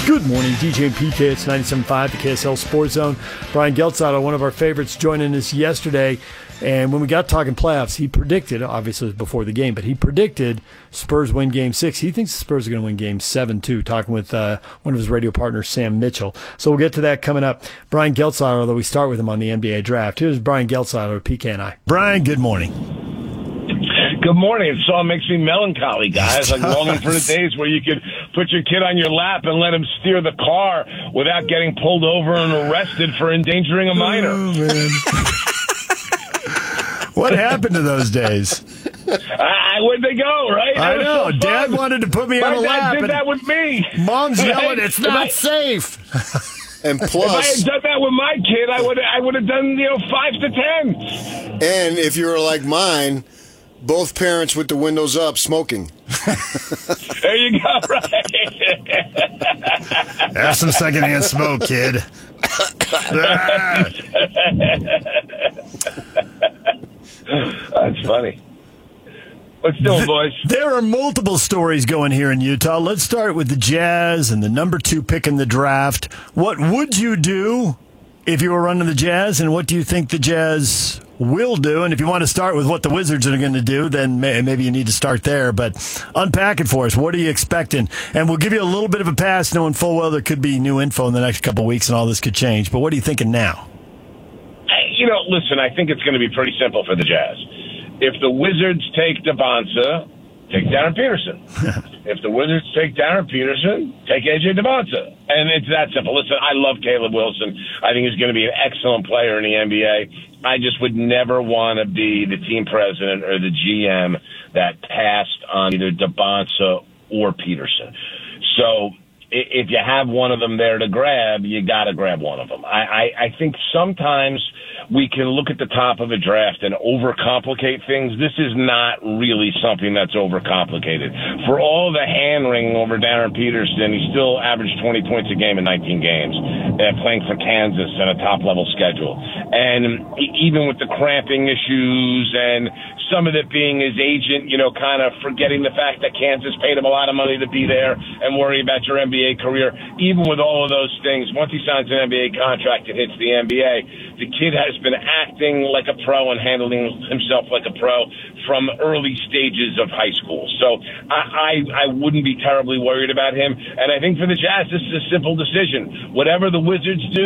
Good morning, DJ and PK. It's 97.5, the KSL Sports Zone. Brian Geltzado, one of our favorites, joining us yesterday. And when we got talking playoffs, he predicted, obviously it was before the game, but he predicted Spurs win Game 6. He thinks the Spurs are going to win Game 7, too, talking with one of his radio partners, Sam Mitchell. So we'll get to that coming up. Brian Geltzado, although we start with him on the NBA draft. Here's Brian Geltzado, PK and I. Brian, good morning. Good morning. It all makes me melancholy, guys. Like longing for the days where you could put your kid on your lap and let him steer the car without getting pulled over and arrested for endangering a minor. Oh, man. What happened to those days? Where'd they go, right? I know. So Dad wanted to put me on the lap. My dad did that with me. Mom's yelling, it's not safe. And plus, if I had done that with my kid, I would have done 5 to 10. And if you were like mine, both parents with the windows up smoking. There you go, right? Have some secondhand smoke, kid. That's funny. What's doing, boys? There are multiple stories going here in Utah. Let's start with the Jazz and the number 2 pick in the draft. What would you do if you were running the Jazz, and what do you think the Jazz will do? And if you want to start with what the Wizards are going to do, then maybe you need to start there. But unpack it for us. What are you expecting? And we'll give you a little bit of a pass, knowing full well there could be new info in the next couple of weeks and all this could change. But what are you thinking now? Listen, I think it's going to be pretty simple for the Jazz. If the Wizards take Devonta, take Darren Peterson. If the Wizards take Darren Peterson, take A.J. Devonta. And it's that simple. Listen, I love Caleb Wilson. I think he's going to be an excellent player in the NBA. I just would never want to be the team president or the GM that passed on either Devonta or Peterson. So if you have one of them there to grab, you got to grab one of them. I think sometimes we can look at the top of a draft and overcomplicate things. This is not really something that's overcomplicated. For all the hand-wringing over Darren Peterson, he still averaged 20 points a game in 19 games, playing for Kansas on a top-level schedule. And even with the cramping issues and some of it being his agent, kind of forgetting the fact that Kansas paid him a lot of money to be there and worry about your NBA career. Even with all of those things, once he signs an NBA contract and hits the NBA, the kid has been acting like a pro and handling himself like a pro from early stages of high school. So I wouldn't be terribly worried about him. And I think for the Jazz, this is a simple decision. Whatever the Wizards do,